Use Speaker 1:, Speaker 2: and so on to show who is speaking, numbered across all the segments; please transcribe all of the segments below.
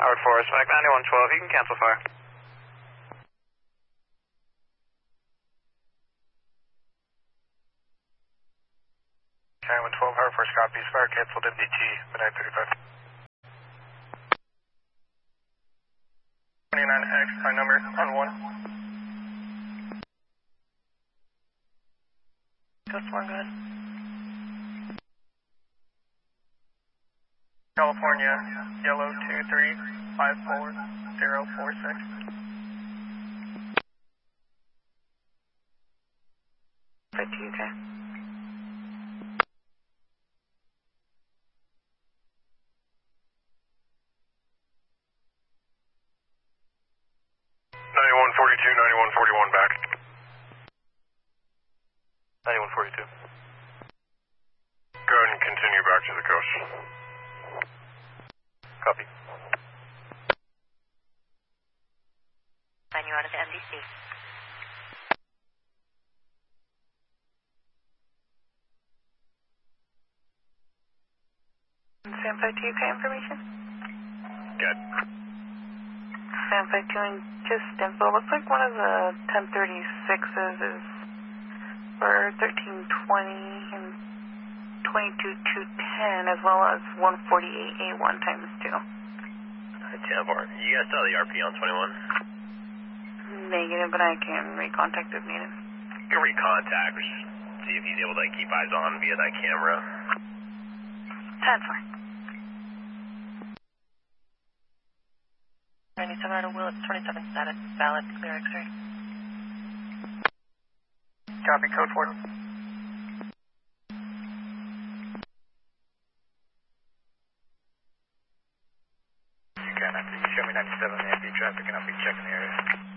Speaker 1: Howard Forest, Mac 9112, you can cancel fire.
Speaker 2: Okay, 112, Howard Forest copies, fire canceled, MDT, midnight 35. 29X, high number, on 1.
Speaker 3: Just one good.
Speaker 2: California, yellow 2354046.
Speaker 3: Right to UK.
Speaker 2: Back.
Speaker 1: 9142.
Speaker 2: Go ahead and continue back to the coast.
Speaker 1: Copy.
Speaker 3: And you're out of the MDC. Standby to UK information?
Speaker 2: Good.
Speaker 3: Standby doing just info. Looks like one of the 1036s is for 1320 and 22210 as well as 148A1 times 2.
Speaker 4: Hi, Tamar. You guys saw the RP on 21?
Speaker 3: Negative, but I can recontact if needed.
Speaker 4: You can recontact, see if he's able to keep eyes on via that camera.
Speaker 3: That's fine. 97 out of Willits, 27 status, valid, clear X-ray.
Speaker 2: Copy, code 4. You can, after you show me 97 AMP traffic and I'll be checking the area.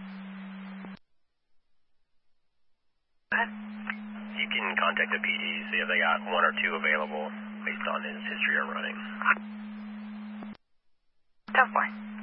Speaker 3: Go ahead.
Speaker 4: You can contact the PD, see if they got one or two available based on his history of running.
Speaker 3: Tough boy.